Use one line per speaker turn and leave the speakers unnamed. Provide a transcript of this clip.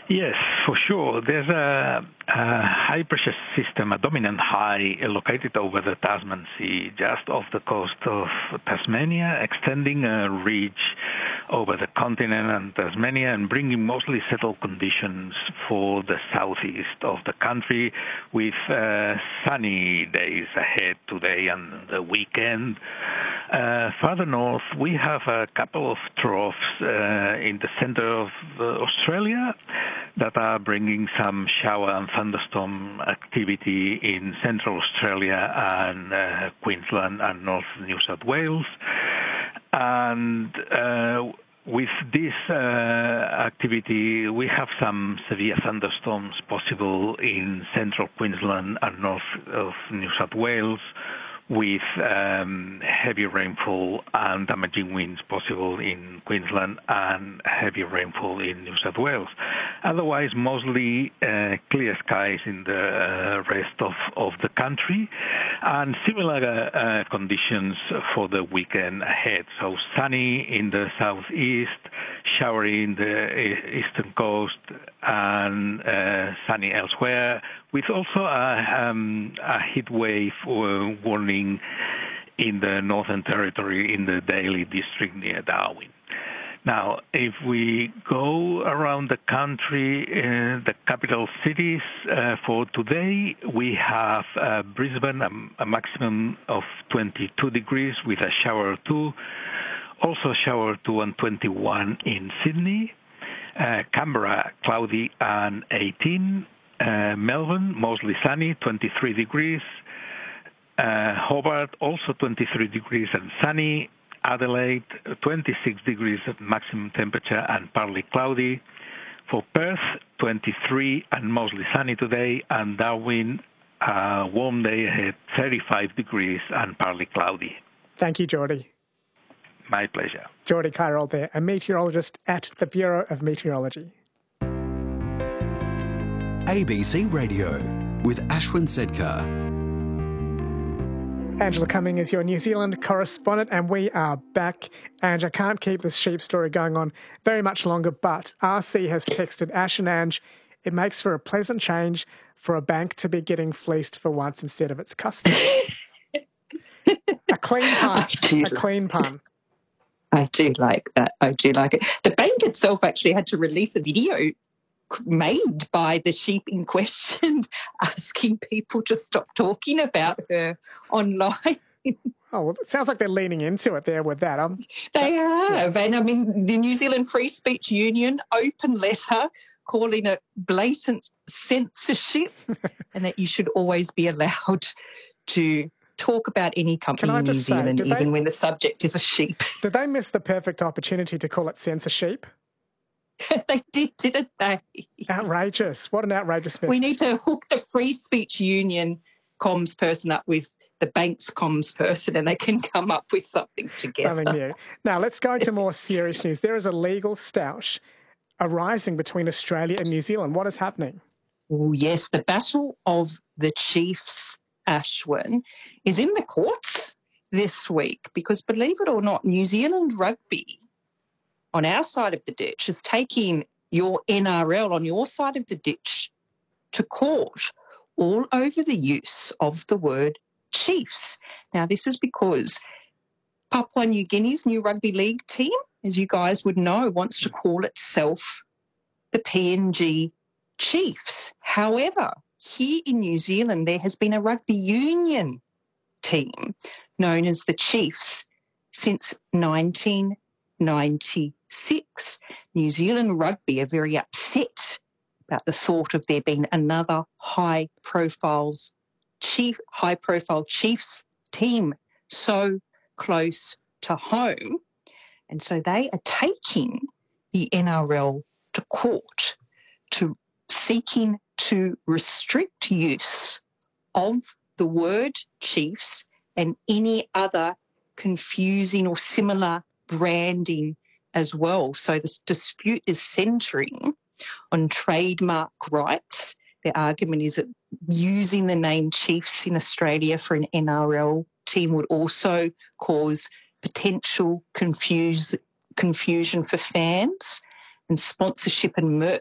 Yes, for sure. There's a high-pressure system, a dominant high, located over the Tasman Sea, just off the coast of Tasmania, extending a ridge over the continent and Tasmania and bringing mostly settled conditions for the southeast of the country, with sunny days ahead today and the weekend. Further north, we have a couple of troughs in the center of Australia that are bringing some shower and thunderstorm activity in central Australia and Queensland and North New South Wales. And with this activity, we have some severe thunderstorms possible in central Queensland and north of New South Wales, with heavy rainfall and damaging winds possible in Queensland and heavy rainfall in New South Wales. Otherwise, mostly clear skies in the rest of the country, and similar conditions for the weekend ahead. So sunny in the southeast, showery in the eastern coast, and sunny elsewhere, with also a heat wave warning in the Northern Territory in the Daly district near Darwin. Now, if we go around the country, the capital cities, for today, we have Brisbane, a maximum of 22 degrees with a shower or two. Also shower 2 and 21 in Sydney. Canberra, cloudy and 18. Melbourne, mostly sunny, 23 degrees. Hobart, also 23 degrees and sunny. Adelaide, 26 degrees at maximum temperature and partly cloudy. For Perth, 23 and mostly sunny today. And Darwin, a warm day ahead, 35 degrees and partly cloudy.
Thank you, Geordie.
My pleasure.
Geordie Kairold there, a meteorologist at the Bureau of Meteorology.
ABC Radio with Ashwin Sedkar.
Angela Cumming is your New Zealand correspondent, and we are back. Ange, I can't keep this sheep story going on very much longer, but RC has texted Ash and Ange, it makes for a pleasant change for a bank to be getting fleeced for once instead of its customers. A clean pun. A clean pun.
I do like that. I do like it. The bank itself actually had to release a video made by the sheep in question asking people to stop talking about her online.
Oh, well, it sounds like they're leaning into it there with that.
They have. Yeah. And I mean, the New Zealand Free Speech Union, open letter calling it blatant censorship and that you should always be allowed to talk about any company in New Zealand, even when the subject is a sheep.
Did they miss the perfect opportunity to call it censorship?
They did, didn't they?
Outrageous. What an outrageous miss.
We need to hook the Free Speech Union comms person up with the bank's comms person and they can come up with something together.
Something new. Now, let's go into more serious news. There is a legal stoush arising between Australia and New Zealand. What is happening?
Oh, yes. The Battle of the Chiefs, Ashwin, is in the courts this week because, believe it or not, New Zealand Rugby on our side of the ditch is taking your NRL on your side of the ditch to court all over the use of the word Chiefs. Now, this is because Papua New Guinea's new rugby league team, as you guys would know, wants to call itself the PNG Chiefs. However, here in New Zealand, there has been a rugby union team known as the Chiefs since 1996. New Zealand Rugby are very upset about the thought of there being another high-profile Chiefs team so close to home. And so they are taking the NRL to court to seeking to restrict use of the word Chiefs and any other confusing or similar branding as well. So this dispute is centring on trademark rights. The argument is that using the name Chiefs in Australia for an NRL team would also cause potential confusion for fans, and sponsorship and